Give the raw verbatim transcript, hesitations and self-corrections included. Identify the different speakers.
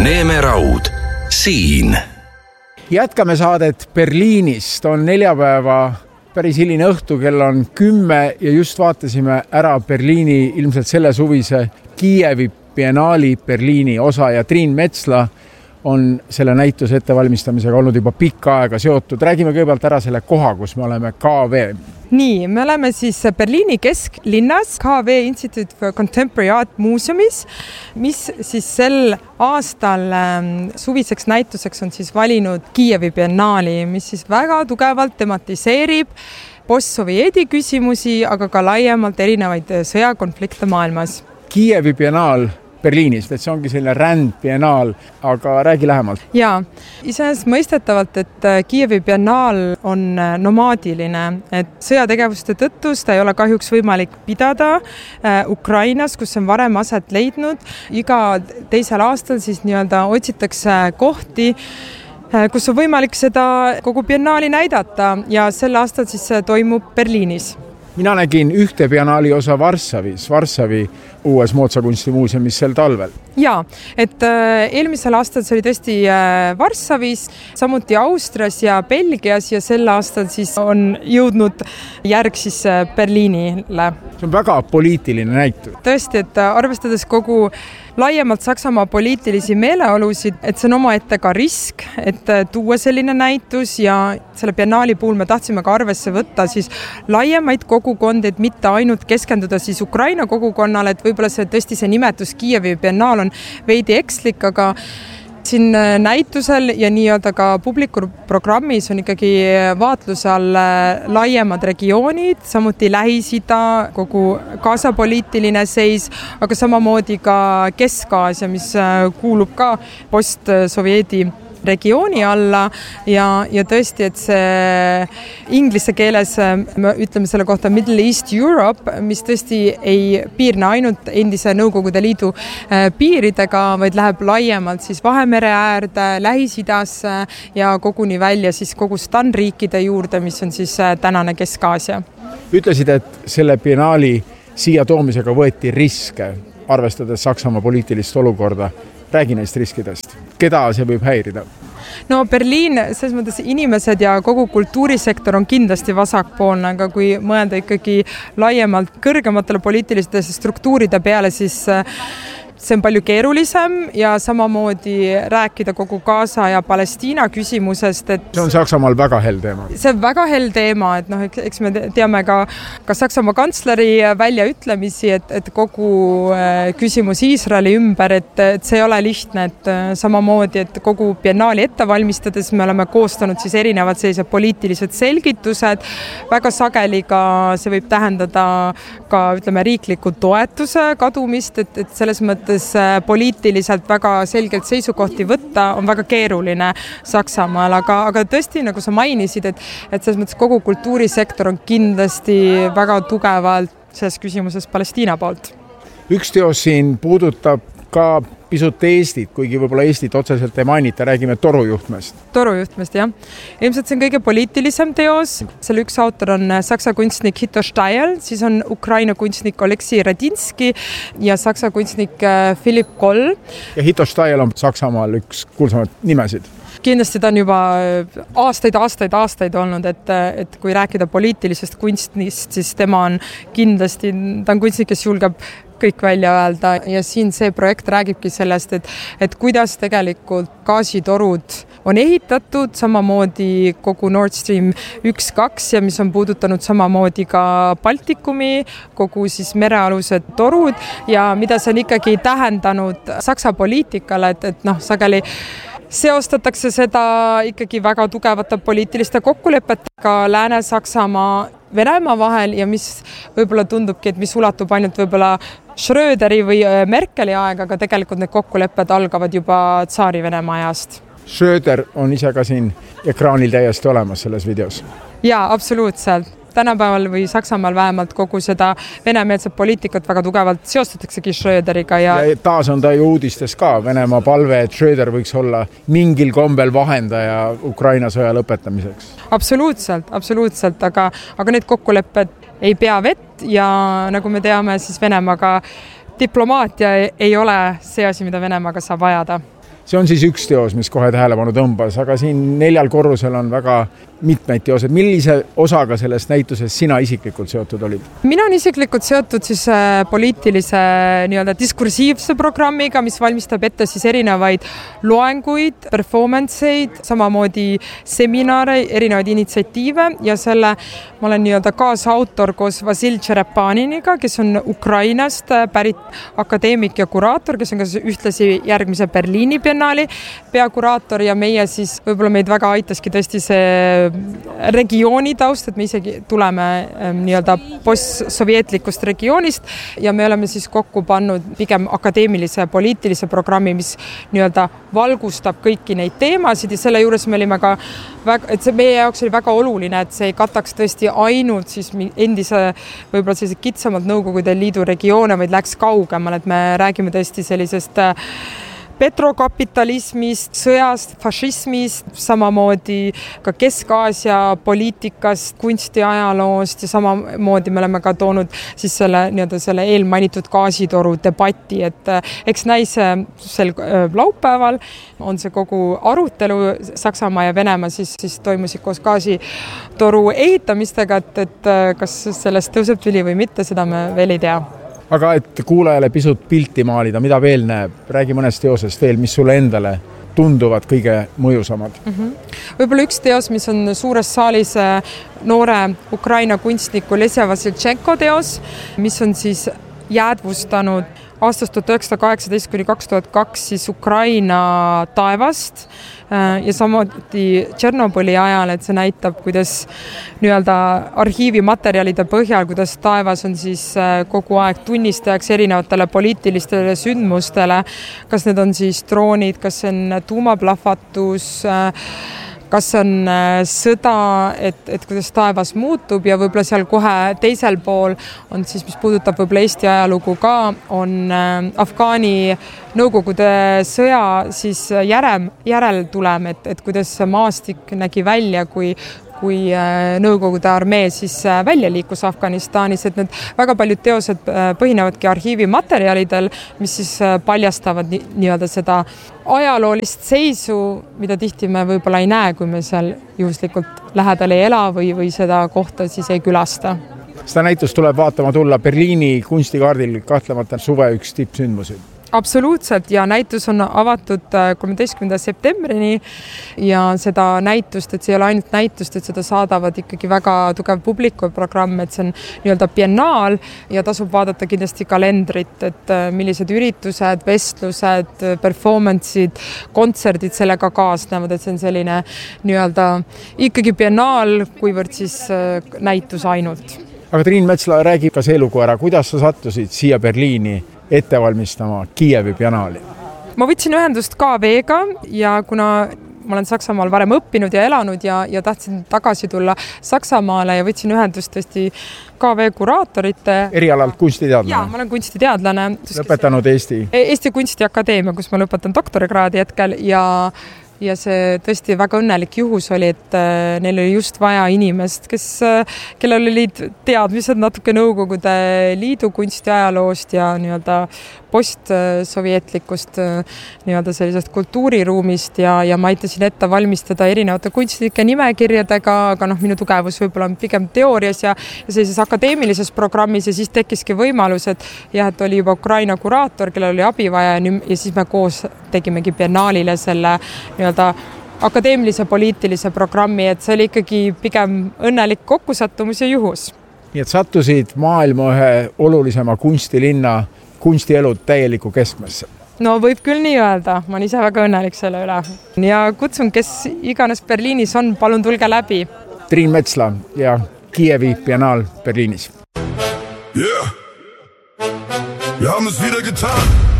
Speaker 1: Neeme Raud, siin.
Speaker 2: Jätkame saadet Berliinist. On neljapäeva päris hiline õhtu, kell on kümme ja just vaatasime ära Berliini ilmselt selle suvise Kiievi Biennaali Berliini osa ja Triin Metsla on selle näituse ettevalmistamisega olnud juba pikka aega seotud. Räägime kõigepealt ära selle koha, kus me oleme K V.
Speaker 3: Nii, me oleme siis Berliini kesklinnas K V Institute for Contemporary Art Museumis, mis siis sel aastal suviseks näituseks on siis valinud Kiievi Biennaali, mis siis väga tugevalt tematiseerib post-sovjeedi küsimusi, aga ka laiemalt erinevaid sõjakonflikte maailmas.
Speaker 2: Kiievi Biennaal Berliinis, et see ongi selline rändbiennaal, aga räägi lähemalt.
Speaker 3: Jaa, iseenesest mõistetavalt, et Kiievi Biennaal on nomaadiline, et sõjategevuste tõttu seda ei ole kahjuks võimalik pidada Ukrainas, kus on varem aset leidnud. Iga teisel aastal siis nii-öelda otsitakse kohti, kus on võimalik seda kogu biennaali näidata ja sel aastal siis toimub Berliinis.
Speaker 2: Mina nägin ühte biennaali osa Varssavis, Varssavi uues moodsakunstimuuseumis sel talvel.
Speaker 3: Jaa, et äh, eelmisel aastal see oli tõesti äh, Varssavis, samuti Austrias ja Belgias ja sel aastal siis on jõudnud järg siis äh, Berliinile.
Speaker 2: See on väga poliitiline näitus.
Speaker 3: Tõesti, et äh, arvestades kogu laiemalt Saksamaa poliitilisi meeleolusid, et see on omaette ka risk, et tuua selline näitus ja selle biennaali puhul me tahtsime ka arvesse võtta siis laiemaid kogukondi, et mitte ainult keskenduda siis Ukraina kogukonnale, et võib-olla see tõesti see nimetus Kiievi Biennaal on veidi ekslik, aga siin näitusel ja nii-öelda ka publikuprogrammis on ikkagi vaatluse all laiemad regioonid, samuti Lähis-Ida, kogu Gaza poliitiline seis, aga samamoodi ka Kesk-Aasia, mis kuulub ka post-sovjeedi regiooni alla ja, ja tõesti, et see inglise keeles me ütleme selle kohta Middle East Europe, mis tõesti ei piirne ainult endise Nõukogude Liidu piiridega, vaid läheb laiemalt siis Vahemere äärde, Lähis-Idasse ja koguni välja siis kogu stanriikide juurde, mis on siis tänane Kesk-Aasia.
Speaker 2: Ütlesid, et selle biennaali siia toomisega võeti riske, arvestades Saksamaa poliitilist olukorda. Räägi neist riskidest. Keda see võib häirida?
Speaker 3: No Berliin, selles mõttes inimesed ja kogu kultuurisektor on kindlasti vasakpoolne, aga kui mõelda ikkagi laiemalt kõrgematele poliitiliste struktuuride peale, siis see on palju keerulisem ja samamoodi rääkida kogu Gaza ja Palestiina küsimusest. Et
Speaker 2: see on Saksamaal väga hell teema.
Speaker 3: See on väga hell teema, et noh, eks me teame ka, ka Saksamaa kantsleri väljaütlemisi, et, et kogu küsimus Iisraeli ümber, et, et see ei ole lihtne, et samamoodi, et kogu biennaali ette valmistades me oleme koostanud siis erinevad sellised poliitilised selgitused. Väga sageli ka see võib tähendada ka, ütleme, riikliku toetuse kadumist, et, et selles mõttes poliitiliselt väga selgelt seisukohti võtta on väga keeruline Saksamaal, aga, aga tõesti, nagu sa mainisid, et, et selles mõttes kogu kultuurisektor on kindlasti väga tugevalt selles küsimuses Palestiina poolt.
Speaker 2: Üks teos siin puudutab ka pisut Eestit, kuigi võib-olla Eestit otseselt ei mainita, räägime torujuhtmest.
Speaker 3: Torujuhtmest, jah. Ilmselt see on kõige poliitilisem teos. Selle üks autor on saksa kunstnik Hito Steyr, siis on Ukraina kunstnik Oleksii Radinski ja saksa kunstnik Philipp Koll.
Speaker 2: Ja Hito Steyr on Saksamaal üks kuulsamad nimesid.
Speaker 3: Kindlasti ta on juba aastaid, aastaid, aastaid olnud, et, et kui rääkida poliitilisest kunstnist, siis tema on kindlasti, ta on kunstnik, kes julgeb kõik välja öelda ja siin see projekt räägibki sellest, et, et kuidas tegelikult gaasitorud on ehitatud, samamoodi kogu Nord Stream üks kaks ja mis on puudutanud samamoodi ka Baltikumi, kogu siis merealused torud ja mida see on ikkagi tähendanud Saksa poliitikale, et, et noh, sageli seostatakse seda ikkagi väga tugevate poliitiliste kokkulepetega Lääne-Saksamaa Venemaa vahel ja mis võib-olla tundubki, et mis ulatub ainult võib-olla Schröderi või Merkeli aega, aga tegelikult need kokkulepped algavad juba tsaari Venemaa ajast.
Speaker 2: Schröder on ise ka siin ekraanil täiesti olemas selles videos.
Speaker 3: Jaa, absoluutselt. Tänapäeval või Saksamaal vähemalt kogu seda venemeelset poliitikat väga tugevalt seostataksegi Schröderiga. Ja...
Speaker 2: ja taas on ta ju uudistes ka Venemaa palve, et Schröder võiks olla mingil kombel vahendaja Ukraina sõja lõpetamiseks.
Speaker 3: Absoluutselt, absoluutselt, aga, aga need kokkulepped ei pea vett ja nagu me teame, siis Venemaaga diplomaatia ei ole see asi, mida Venemaaga saab vajada.
Speaker 2: see on siis üks teos, mis kohe tähelepanu tõmbas, aga siin neljal korrusel on väga mitmeid teosed. Millise osaga sellest näitusest sina isiklikult seotud olid?
Speaker 3: Mina on isiklikult seotud siis poliitilise nii-öelda diskursiivse programmiga, mis valmistab ette siis erinevaid loenguid, performanceid, samamoodi seminare, erinevaid initsiatiive ja selle ma olen nii-öelda kaasautor koos Vasil Tšerepaniniga, kes on Ukrainast pärit akadeemik ja kuraator, kes on ka ühtlasi järgmise Berliini biennaali peakuraator ja meie siis võib-olla meid väga aitaski tõesti see regiooni taust, et me isegi tuleme nii-öelda post-sovjetlikust regioonist ja me oleme siis kokku pannud pigem akadeemilise poliitilise programmi, mis nii-öelda valgustab kõiki neid teemasid ja selle juures me olime ka väga, et see meie jaoks oli väga oluline, et see ei kataks tõesti ainult siis endise võib-olla sellised kitsamalt Nõukogude Liidu regioone, vaid läks kaugemal, et me räägime tõesti sellisest petrokapitalismist, sõjast, fašismist, samamoodi ka Kesk-Aasia poliitikast, kunstiajaloost ja samamoodi me oleme ka toonud siis selle, nii-öelda selle eelmainitud gaasitoru debatti, et eks näis sel laupäeval on see kogu arutelu Saksamaa ja Venemaa siis, siis toimusid koos gaasitoru ehitamistega, et, et kas sellest tõuseb tüli või mitte, seda me veel ei tea.
Speaker 2: Aga et kuulajale pisut pilti maalida, mida veel näeb, räägi mõnest teosest veel, mis sulle endale tunduvad kõige mõjusamad.
Speaker 3: Mm-hmm. Võib-olla üks teos, mis on suures saalis noore Ukraina kunstniku Lesja Vasiltšenko teos, mis on siis jäädvustanud aastast tuhat üheksasada kaheksateist kuni kaks tuhat kaks siis Ukraina taevast ja samuti Tšernobõli ajal, et see näitab, kuidas nii-öelda arhiivimaterjalide põhjal, kuidas taevas on siis kogu aeg tunnistajaks erinevatele poliitilistele sündmustele, kas need on siis droonid, kas see on tuumaplahvatus, kas on sõda, et, et kuidas taevas muutub ja võib-olla seal kohe teisel pool on siis, mis puudutab võib-olla Eesti ajalugu ka, on Afgaani Nõukogude sõja siis järel, järeltulem, et, et kuidas maastik nägi välja, kui kui Nõukogude armee siis välja liikus Afganistanis, et need väga paljud teosed põhinevadki arhiivimaterjalidel, mis siis paljastavad ni- nii-öelda seda ajaloolist seisu, mida tihti me võib-olla ei näe, kui me seal juhuslikult lähedal ei ela või, või seda kohta siis ei külasta.
Speaker 2: Seda näitust tuleb vaatama tulla Berliini kunstikaardil kahtlemata suve üks tippsündmusi.
Speaker 3: Absoluutselt ja näitus on avatud kolmeteistkümnenda septembrini ja seda näitust, et see ei ole ainult näitust, et seda saadavad ikkagi väga tugev publikuprogramm, et see on nii-öelda biennaal ja tasub vaadata kindlasti kalendrit, et millised üritused, vestlused, performance'id, kontserdid sellega kaasnevad, et see on selline nii-öelda ikkagi biennaal, kuivõrd siis näitus ainult.
Speaker 2: Aga Triin Metsla räägib ka see lugu ära, kuidas sa sattusid siia Berliini ette valmistama Kiievi biennaali?
Speaker 3: Ma võtsin ühendust K V-ga ja kuna ma olen Saksamaal varem õppinud ja elanud ja, ja tahtsin tagasi tulla Saksamaale ja võtsin ühendust tõesti K V kuraatorite.
Speaker 2: Erialalt kunstiteadlane?
Speaker 3: Jaa, ma olen kunstiteadlane.
Speaker 2: Lõpetanud Eesti?
Speaker 3: Eesti Kunstiakadeemia, kus ma lõpetan doktorikraadi hetkel ja ja see tõesti väga õnnelik juhus oli, et neil oli just vaja inimest, kes, kellel olid teadmised natuke Nõukogude Liidu kunstiajaloost ja nii-öelda postsovjetlikust nii-öelda sellisest kultuuriruumist ja, ja ma aitasin ette valmistada erinevate kunstnike nimekirjadega, aga noh, minu tugevus võib-olla on pigem teoorias ja, ja sellises akadeemilises programmis ja siis tekkiski võimalus, et jah, et oli juba Ukraina kuraator, kellel oli abi vaja ja, ja siis me koos tegimegi biennaalile selle nii-öelda akadeemilise poliitilise programmi, et see oli ikkagi pigem õnnelik kokkusattumus ja juhus.
Speaker 2: Nii et sattusid maailma ühe olulisema kunstilinna kunstielud täieliku keskmesse.
Speaker 3: No võib küll nii öelda, ma olen ise väga õnnelik selle üle. Ja kutsun, kes iganes Berliinis on, palun tulge läbi.
Speaker 2: Triin Metsla ja Kiievi biennaal Berliinis.
Speaker 4: Yeah. Wir haben es wieder getan.